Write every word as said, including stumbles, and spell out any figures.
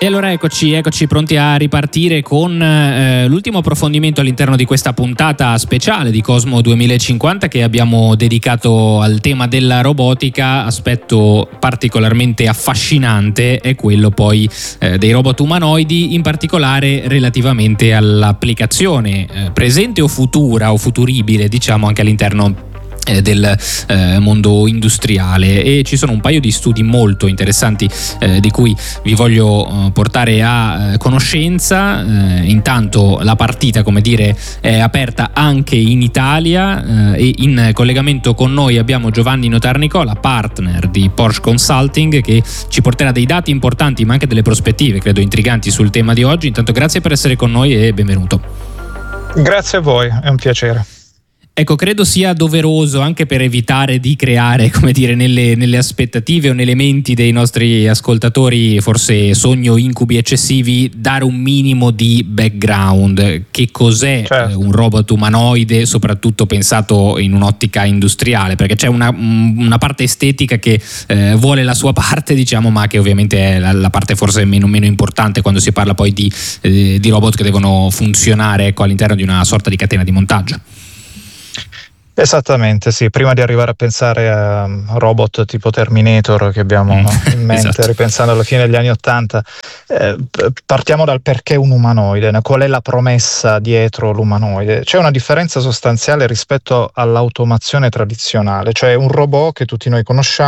E allora eccoci, eccoci pronti a ripartire con eh, l'ultimo approfondimento all'interno di questa puntata speciale di Cosmo duemilacinquanta che abbiamo dedicato al tema della robotica. Aspetto particolarmente affascinante è quello poi eh, dei robot umanoidi, in particolare relativamente all'applicazione eh, presente o futura o futuribile, diciamo, anche all'interno del eh, mondo industriale. E ci sono un paio di studi molto interessanti eh, di cui vi voglio eh, portare a eh, conoscenza. Eh, intanto la partita, come dire, è aperta anche in Italia eh, e in collegamento con noi abbiamo Giovanni Notarnicola, partner di Porsche Consulting, che ci porterà dei dati importanti ma anche delle prospettive credo intriganti sul tema di oggi. Intanto grazie per essere con noi e benvenuto. Grazie a voi, è un piacere. Ecco, credo sia doveroso, anche per evitare di creare, come dire, nelle, nelle aspettative o nelle menti dei nostri ascoltatori forse sogni o incubi eccessivi, dare un minimo di background. Che cos'è certo. un robot umanoide, soprattutto pensato in un'ottica industriale? Perché c'è una, una parte estetica che eh, vuole la sua parte, diciamo, ma che ovviamente è la, la parte forse meno, meno importante quando si parla poi di, eh, di robot che devono funzionare, ecco, all'interno di una sorta di catena di montaggio. Esattamente, sì, prima di arrivare a pensare a robot tipo Terminator che abbiamo in mente, esatto. ripensando alla fine degli anni Ottanta, eh, partiamo dal perché un umanoide, qual è la promessa dietro l'umanoide. C'è una differenza sostanziale rispetto all'automazione tradizionale, cioè un robot che tutti noi conosciamo